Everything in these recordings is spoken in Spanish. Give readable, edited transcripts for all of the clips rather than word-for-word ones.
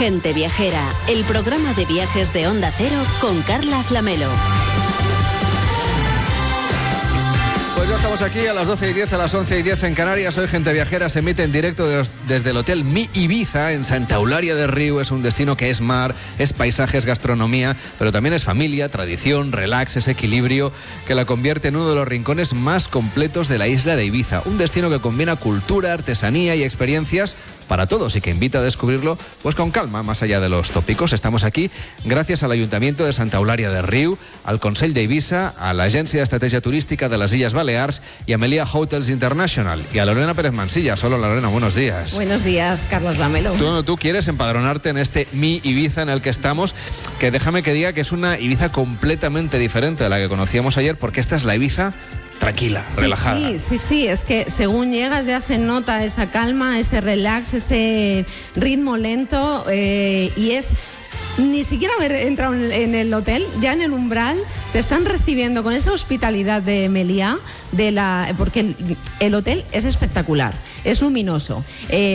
Gente Viajera, el programa de viajes de Onda Cero con Carlas Lamelo. Pues ya estamos aquí a las 12:10, a las 11:10 en Canarias. Hoy Gente Viajera se emite en directo desde el Hotel Mi Ibiza en Santa Eulalia de Riu. Es un destino que es mar, es paisaje, es gastronomía, pero también es familia, tradición, relax, es equilibrio que la convierte en uno de los rincones más completos de la isla de Ibiza. Un destino que combina cultura, artesanía y experiencias para todos y que invita a descubrirlo pues con calma, más allá de los tópicos. Estamos aquí gracias al Ayuntamiento de Santa Eulalia de Riu, al Consell d'Eivissa, a la Agencia de Estrategia Turística de las Illes Balears y a Meliá Hotels International y a Lorena Pérez Mansilla. Solo Lorena, buenos días. Buenos días, Carlos Lamelo. Tú quieres empadronarte en este Mi Ibiza en el que estamos, que déjame que diga que es una Ibiza completamente diferente de la que conocíamos ayer, porque esta es la Ibiza tranquila, relajada. Sí, es que según llegas ya se nota esa calma, ese relax, ese ritmo lento y es... Ni siquiera haber entrado en el hotel, ya en el umbral te están recibiendo con esa hospitalidad de Meliá, porque el hotel es espectacular, es luminoso,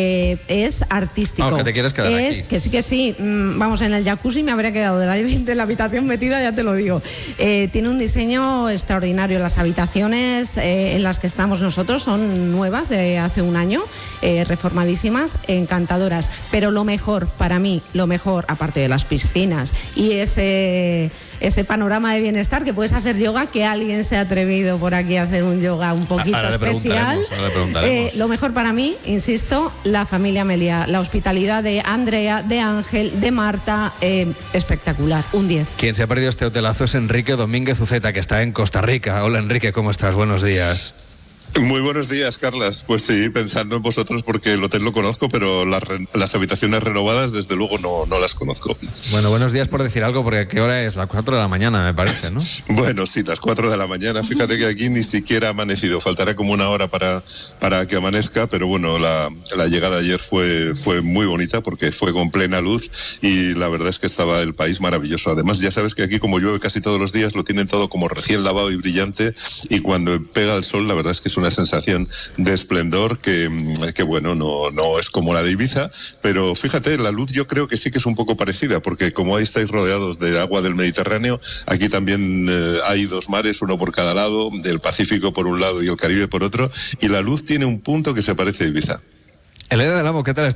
es artístico. No, que te quieres quedar aquí. Que sí, vamos, en el jacuzzi me habría quedado de la habitación metida, ya te lo digo. Tiene un diseño extraordinario. Las habitaciones en las que estamos nosotros son nuevas, de hace un año, reformadísimas, encantadoras. Pero lo mejor, para mí, aparte de las piscinas y ese panorama de bienestar, que puedes hacer yoga, que alguien se ha atrevido por aquí a hacer un yoga un poquito especial. Ahora le preguntaremos. Lo mejor para mí, insisto, la familia Meliá, la hospitalidad de Andrea, de Ángel, de Marta, espectacular, un 10. Quien se ha perdido este hotelazo es Enrique Domínguez Uceta, que está en Costa Rica. Hola Enrique, ¿cómo estás? Buenos días. Muy buenos días, Carlas. Pues sí, pensando en vosotros porque el hotel lo conozco, pero las habitaciones renovadas desde luego no las conozco. Bueno, buenos días por decir algo, porque ¿qué hora es? Las 4 de la mañana, me parece, ¿no? Bueno, sí, las 4 de la mañana. Fíjate que aquí ni siquiera ha amanecido. Faltará como una hora para que amanezca, pero bueno, la llegada ayer fue muy bonita porque fue con plena luz y la verdad es que estaba el país maravilloso. Además, ya sabes que aquí, como llueve casi todos los días, lo tienen todo como recién lavado y brillante, y cuando pega el sol, la verdad es que es una sensación de esplendor que bueno, no es como la de Ibiza, pero fíjate, la luz yo creo que sí que es un poco parecida, porque como ahí estáis rodeados de agua del Mediterráneo, aquí también hay dos mares, uno por cada lado, el Pacífico por un lado y el Caribe por otro, y la luz tiene un punto que se parece a Ibiza. Elena del Amo, ¿qué tal?